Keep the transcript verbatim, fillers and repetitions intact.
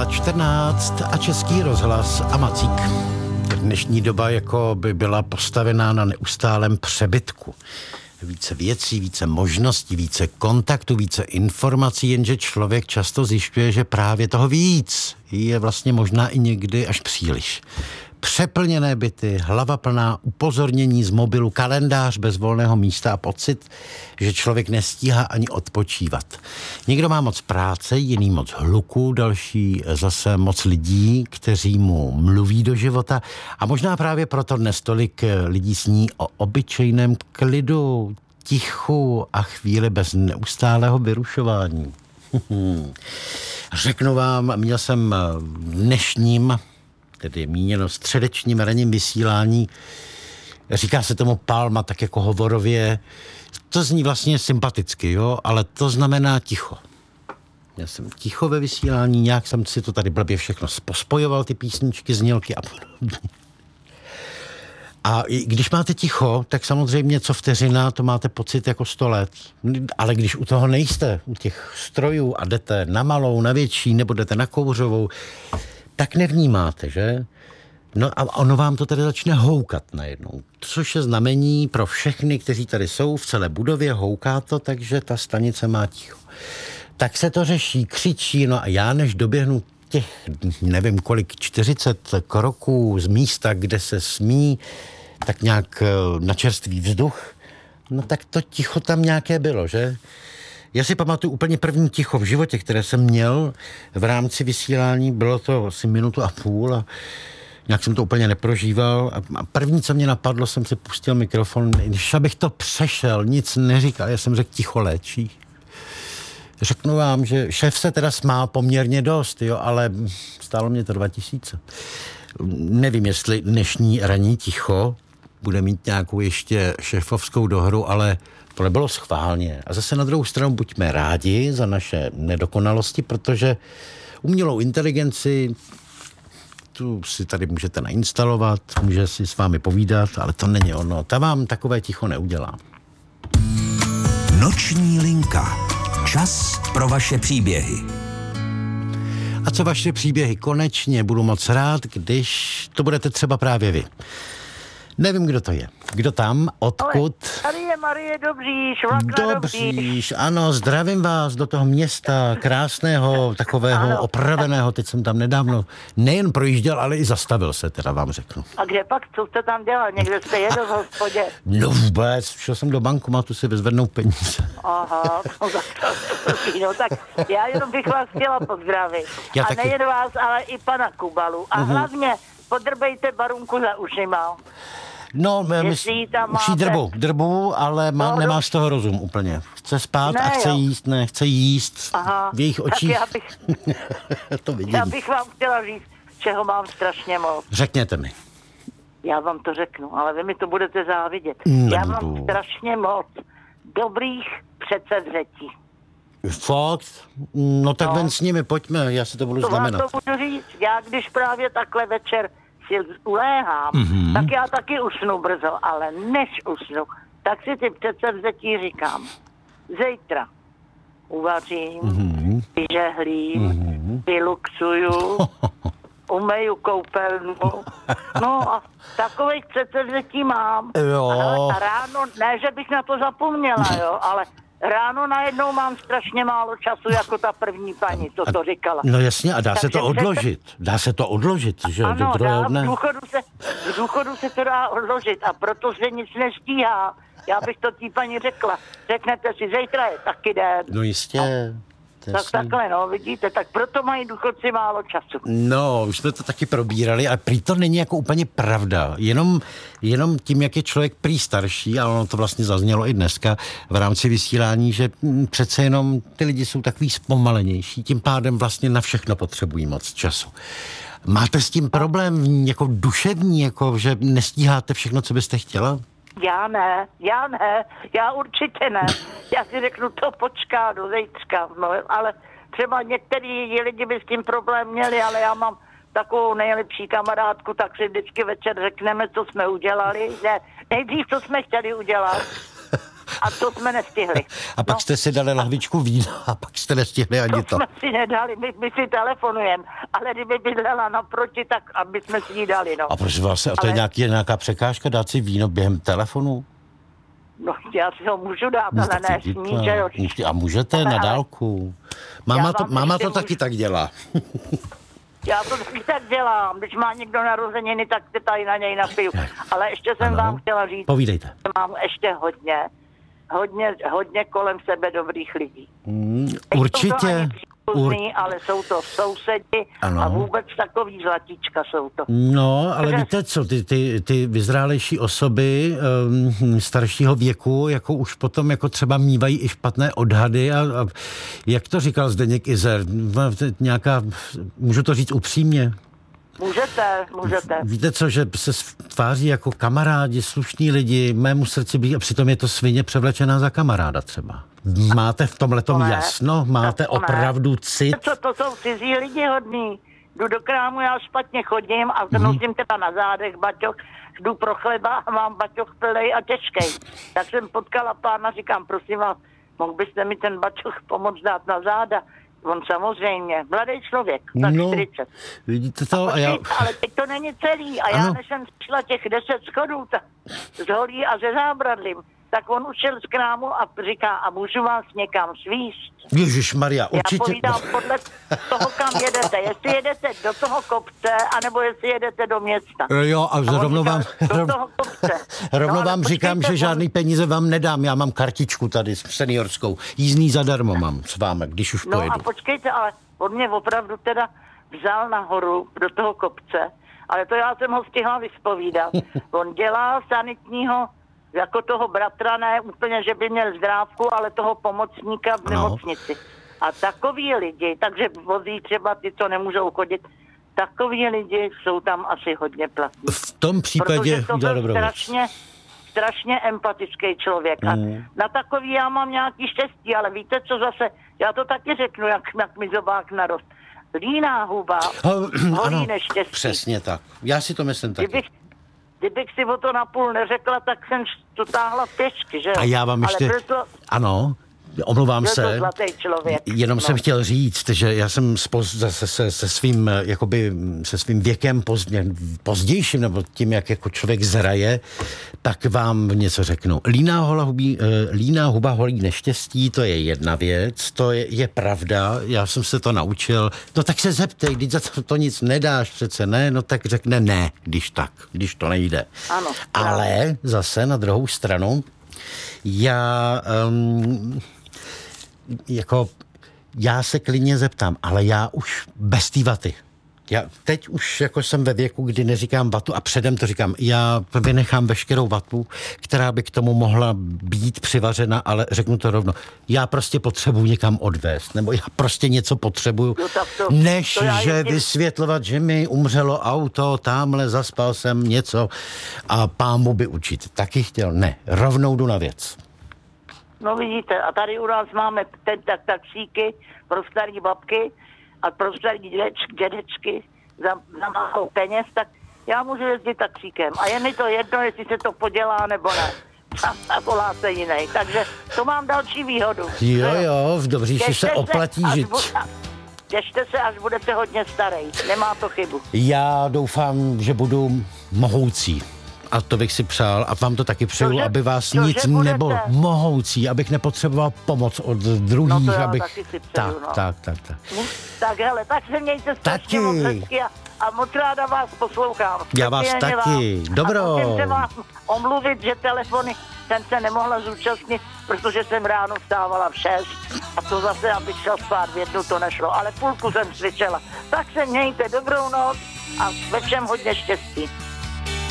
nula čtrnáct a Český rozhlas a Macík. Dnešní doba jako by byla postavená na neustálém přebytku. Více věcí, více možností, více kontaktů, více informací, jenže člověk často zjišťuje, že právě toho víc je vlastně možná i někdy až příliš. Přeplněné byty, hlava plná upozornění z mobilu, kalendář bez volného místa a pocit, že člověk nestíhá ani odpočívat. Někdo má moc práce, jiný moc hluku, další zase moc lidí, kteří mu mluví do života a možná právě proto dnes tolik lidí sní o obyčejném klidu, tichu a chvíli bez neustálého vyrušování. Řeknu vám, měl jsem dnešním tedy míněno středečním ranním vysílání, říká se tomu palma, tak jako hovorově, to zní vlastně sympaticky, jo, ale to znamená ticho. Já jsem ticho ve vysílání, nějak jsem si to tady blbě všechno pospojoval, ty písničky, znělky a podobně. A když máte ticho, tak samozřejmě co vteřina, to máte pocit jako sto let. Ale když u toho nejste, u těch strojů a jdete na malou, na větší, nebo jdete na kouřovou, tak nevnímáte, že? No a ono vám to tady začne houkat najednou. Což je znamení pro všechny, kteří tady jsou v celé budově, houká to, takže ta stanice má ticho. Tak se to řeší, křičí, no a já než doběhnu těch, nevím kolik, čtyřicet kroků z místa, kde se smí, tak nějak na čerstvý vzduch, no tak to ticho tam nějaké bylo, že? Já si pamatuju úplně první ticho v životě, které jsem měl v rámci vysílání, bylo to asi minutu a půl a nějak jsem to úplně neprožíval a první, co mě napadlo, jsem si pustil mikrofon, když abych to přešel, nic neříkal, já jsem řekl ticho léčí. Řeknu vám, že šéf se teda smál poměrně dost, jo, ale stálo mě to dva tisíce. Nevím, jestli dnešní ranní ticho bude mít nějakou ještě šéfovskou dohru, ale to nebylo schválně. A zase na druhou stranu buďme rádi za naše nedokonalosti, protože umělou inteligenci tu si tady můžete nainstalovat, může si s vámi povídat, ale to není ono. Ta vám takové ticho neudělá. Noční linka. Čas pro vaše příběhy. A co vaše příběhy? Konečně budu moc rád, když to budete třeba právě vy. Nevím, kdo to je. Kdo tam? Odkud? Ale Marie, Marie Dobříš, Vlakna Dobříš. Dobříš, ano, zdravím vás do toho města krásného, takového ano. Opraveného. Teď jsem tam nedávno nejen projížděl, ale i zastavil se, teda vám řeknu. A kde pak? Co jste tam dělal? Někde jste jedl v hospodě? No vůbec, šel jsem do bankomatu si vyzvednout peníze. Aha, no tak, to, no tak já jenom bych vás chtěla pozdravit. Já a taky. nejen vás, ale i pana Kubalu. A uh-huh. hlavně podrbejte Barunku za ušima. No, my, tam už jí máte... drbu, drbu, ale má, no, nemá z toho rozum úplně. Chce spát ne, a chce jo. jíst, ne, chce jíst. Aha, v jejich očích. já bych, to vidím. já bych vám chtěla říct, čeho mám strašně moc. Řekněte mi. Já vám to řeknu, ale vy mi to budete závidět. Nebudu. Já mám strašně moc dobrých předsevzetí. Fakt? No tak No. ven s nimi, pojďme, já si to budu To vám znamenat. to budu říct. Já když právě takhle večer si uléhám, Mhm. tak já taky usnu brzo, ale než usnu, tak si ty předsevzetí říkám. Zítra uvařím, Mhm. vyžehlím, Mhm. vyluxuju, umeju koupelnu. No a takových předsevzetí mám. Jo. A, a ráno, ne, že bych na to zapomněla, jo, ale ráno najednou mám strašně málo času, jako ta první paní, co to říkala. No jasně, a dá se Takže to odložit. Dá se to odložit, že do Ano, druhého dá, v, dne. důchodu se, v důchodu se to dá odložit a proto se nic nestíhá. Já bych to tý paní řekla. Řeknete si, zítra je taky den. No jistě. to je Tak jasný. takhle, no, vidíte, tak proto mají důchodci málo času. No, už jsme to taky probírali, ale prý to není jako úplně pravda. Jenom, jenom tím, jak je člověk prý starší, a ono to vlastně zaznělo i dneska v rámci vysílání, že hm, přece jenom ty lidi jsou takový zpomalenější, tím pádem vlastně na všechno potřebují moc času. Máte s tím problém jako duševní, jako že nestíháte všechno, co byste chtěla? Já ne, já ne, já určitě ne. Já si řeknu, to počká do zítřka, no, ale třeba některý lidi by s tím problém měli, ale já mám takovou nejlepší kamarádku, tak si vždycky večer řekneme, co jsme udělali. Ne, nejdřív, co jsme chtěli udělat. A to jsme nestihli. A pak no. jste si dali lahvičku vína a pak jste nestihli ani To to. jsme si nedali, my, my si telefonujeme, ale kdyby bydlela naproti, tak aby jsme si ji dali, no. A prosím vás, a to ale... je nějaký, nějaká překážka dát si víno během telefonu? No, já si ho můžu dát, ale ne smí, že jo. A můžete Ale- na dálku. Máma to, vám máma ještě to taky můžu- tak dělá. Já to taky tak dělám, když má někdo narozeniny, tak se tady na něj napiju. Ale ještě jsem Ano. vám chtěla říct, Povídejte. že mám ještě hodně, hodně, hodně kolem sebe dobrých lidí. Mm, Nejsou to určitě. ani Ur... příbuzní, ale jsou to sousedi Ano. a vůbec takový zlatíčka jsou to. No, ale Takže- víte co, ty, ty, ty vyzrálejší osoby um, staršího věku, jako už potom jako třeba mývají i špatné odhady a, a jak to říkal Zdeněk Izer, nějaká, můžu to říct upřímně, Můžete, můžete. víte co, že se tváří jako kamarádi, slušní lidi, mému srdci blíž a přitom je to svině převlečená za kamaráda třeba. Máte v tomhletom To ne. jasno? Máte To ne. opravdu cit? Co, to jsou cizí lidi hodní. Jdu do krámu, já špatně chodím a Mhm. nosím teda na zádech baťoch, jdu pro chleba a mám baťoch plnej a těžkej. Tak jsem potkala pána, říkám, prosím vás, mohl byste mi ten baťoch pomoct dát na záda? On samozřejmě, mladý člověk, tak No, čtyřicet. vidíte to? A já... Počkejte, ale teď to není celý. A já, Ano. než jsem šla těch deset schodů ta, z holí a ze zábradlím, tak on ušel z krámu a říká, a můžu vás někam svíst? Ježišmarja, Já určitě... povídám podle toho, kam jedete. Jestli jedete do toho kopce, anebo jestli jedete do města. Jo, a on rovnou říkal, vám, do rov, toho kopce. rovnou No, ale vám říkám, počkejte, že on- žádný peníze vám nedám. Já mám kartičku tady seniorskou. Jízdný zadarmo mám s vámi, když už No pojedu. a počkejte, ale on mě opravdu teda vzal nahoru do toho kopce, ale to já jsem ho stihla vyspovídat. On dělá sanitního, jako toho bratra, ne úplně, že by měl zdrávku, ale toho pomocníka v Ano. nemocnici. A takový lidi, takže vozí třeba ty, co nemůžou chodit, takový lidi jsou tam asi hodně platní. V tom případě Protože to udělal byl dobrou věc. strašně, strašně empatický člověk. A Mm. na takový já mám nějaký štěstí, ale víte co zase, já to taky řeknu, jak, jak mi zobák narost. Líná huba, holí Ano, neštěstí. přesně tak. Já si to myslím taky. Kdybych, kdybych si o to napůl neřekla, tak jsem to táhla pěšky, že jo? A já vám ještě... Ale byl to, Ano, omlouvám byl to se. zlatý člověk. Jenom No. jsem chtěl říct, že já jsem spoz, se, se, se, svým, jakoby, se svým věkem pozdě, pozdějším, nebo tím, jak jako člověk zraje, tak vám něco řeknu. Líná, hola hubí, líná huba holí neštěstí, to je jedna věc, to je, je pravda, já jsem se to naučil. No tak se zeptej, když za to, to nic nedáš přece, ne? No tak řekne ne, když tak, když to nejde. Ano, Ale zase na druhou stranu, já... Um, jako, já se klidně zeptám, ale já už bez té vaty. Já teď už jako jsem ve věku, kdy neříkám vatu a předem to říkám, já vynechám veškerou vatu, která by k tomu mohla být přivařena, ale řeknu to rovno, já prostě potřebuji někam odvést, nebo já prostě něco potřebuju, Jo, tak to- než to já že jezdím- vysvětlovat, že mi umřelo auto, tamhle zaspal jsem něco a pámu by učit. Taky chtěl, ne, rovnou jdu na věc. No vidíte, a tady u nás máme ten tak taxíky pro starý babky a pro starý dědečky, dědečky za, za málo peněz, tak já můžu jezdit taxíkem. A je mi to jedno, jestli se to podělá nebo ne. A, a volá se jiný. Takže to mám další výhodu. Jo, jo, v dobříši Těšte se oplatí až žít. bu- Těšte se, až budete hodně starý. Nemá to chybu. Já doufám, že budu mohoucí. A to bych si přál a vám to taky přeju, Cože? aby vás Cože nic budete? nebylo mohoucí, abych nepotřeboval pomoc od druhých, No to já abych... taky si přeju, tak, no. tak, tak, tak. Tak hele, tak se mějte strašně Taky. moc hezky a, a moc ráda vás poslouchám. Já vás Speciálně taky. Vám. Dobro. A musím se vám omluvit, že telefony jsem se nemohla zúčastnit, protože jsem ráno vstávala v šest a to zase, abych šel spát v jednu, to nešlo, ale půlku jsem cvičila. Tak se mějte, dobrou noc a ve všem hodně štěstí.